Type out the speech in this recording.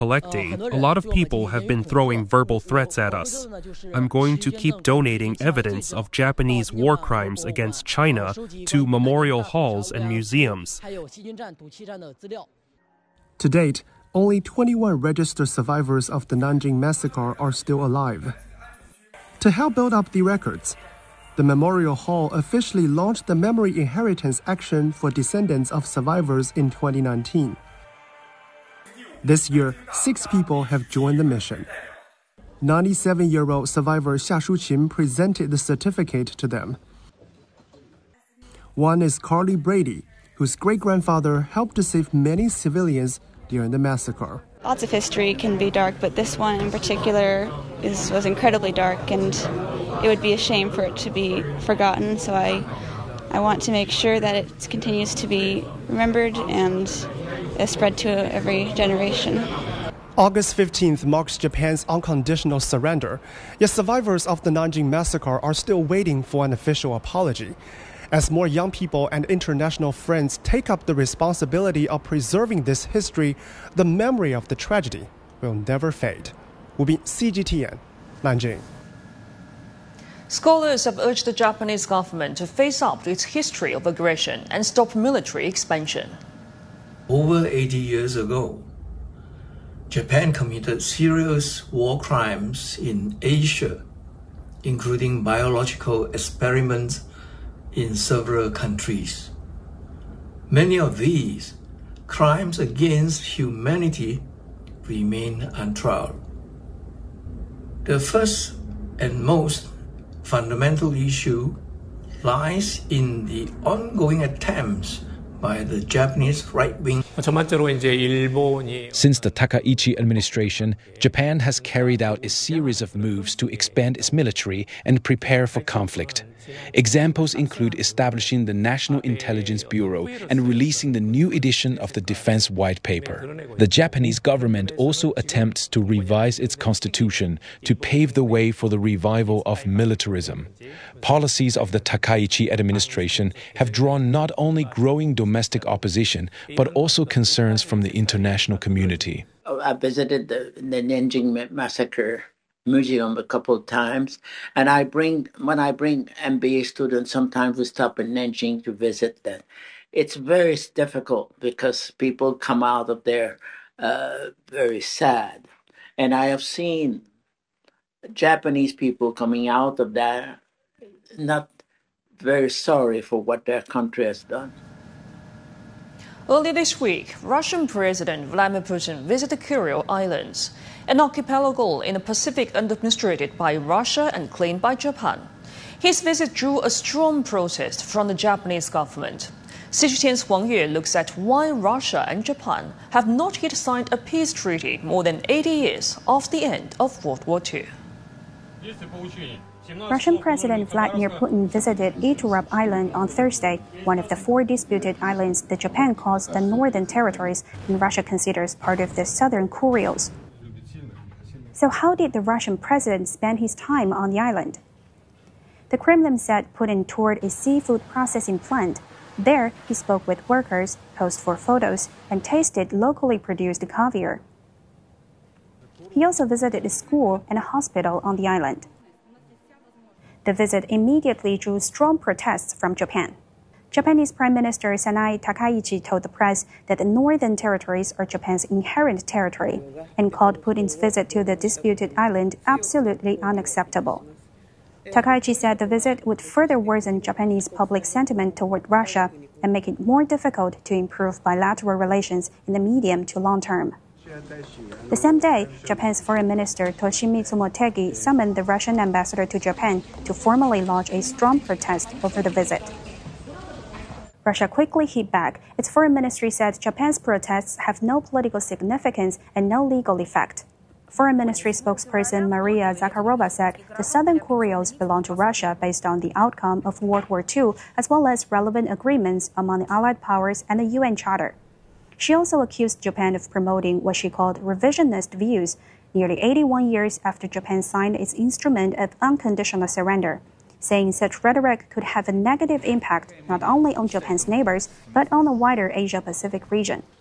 collecting, a lot of people have been throwing verbal threats at us. I'm going to keep donating evidence of Japanese war crimes against China to memorial halls and museums. To date, only 21 registered survivors of the Nanjing massacre are still alive. To help build up the records, the Memorial Hall officially launched the Memory Inheritance Action for descendants of survivors in 2019. This year, 6 people have joined the mission. 97-year-old survivor Xia Shuqin presented the certificate to them. One is Carly Brady, whose great-grandfather helped to save many civilians during the massacre. Lots of history can be dark, but this one in particular was incredibly dark, and it would be a shame for it to be forgotten. So I want to make sure that it continues to be remembered and spread to every generation. August 15th marks Japan's unconditional surrender, yet survivors of the Nanjing massacre are still waiting for an official apology. As more young people and international friends take up the responsibility of preserving this history, the memory of the tragedy will never fade. Wu Bin, CGTN, Nanjing. Scholars have urged the Japanese government to face up to its history of aggression and stop military expansion. Over 80 years ago, Japan committed serious war crimes in Asia, including biological experiments in several countries. Many of these crimes against humanity remain untried. The first and most fundamental issue lies in the ongoing attempts by the Japanese right-wing. Since the Takaichi administration, Japan has carried out a series of moves to expand its military and prepare for conflict. Examples include establishing the National Intelligence Bureau and releasing the new edition of the Defense White Paper. The Japanese government also attempts to revise its constitution to pave the way for the revival of militarism. Policies of the Takaichi administration have drawn not only growing domestic opposition, but also concerns from the international community. I visited the Nanjing massacre museum a couple of times, and when I bring MBA students, sometimes we stop in Nanjing to visit them. It's very difficult because people come out of there very sad, and I have seen Japanese people coming out of there not very sorry for what their country has done. Earlier this week, Russian President Vladimir Putin visited Kuril Islands, an archipelago in the Pacific administered by Russia and claimed by Japan. His visit drew a strong protest from the Japanese government. CGTN's Wang Yue looks at why Russia and Japan have not yet signed a peace treaty more than 80 years after the end of World War II. Russian President Vladimir Putin visited Iturup Island on Thursday, one of the 4 disputed islands that Japan calls the Northern Territories and Russia considers part of the Southern Kurils. So how did the Russian president spend his time on the island? The Kremlin said Putin toured a seafood processing plant. There, he spoke with workers, posed for photos, and tasted locally produced caviar. He also visited a school and a hospital on the island. The visit immediately drew strong protests from Japan. Japanese Prime Minister Sanae Takaichi told the press that the Northern Territories are Japan's inherent territory and called Putin's visit to the disputed island absolutely unacceptable. Takaichi said the visit would further worsen Japanese public sentiment toward Russia and make it more difficult to improve bilateral relations in the medium to long term. The same day, Japan's Foreign Minister Toshimitsu Motegi summoned the Russian ambassador to Japan to formally lodge a strong protest over the visit. Russia quickly hit back. Its foreign ministry said Japan's protests have no political significance and no legal effect. Foreign Ministry spokesperson Maria Zakharova said the Southern Kurils belong to Russia based on the outcome of World War II, as well as relevant agreements among the Allied powers and the UN Charter. She also accused Japan of promoting what she called revisionist views, nearly 81 years after Japan signed its instrument of unconditional surrender, saying such rhetoric could have a negative impact not only on Japan's neighbors, but on the wider Asia-Pacific region.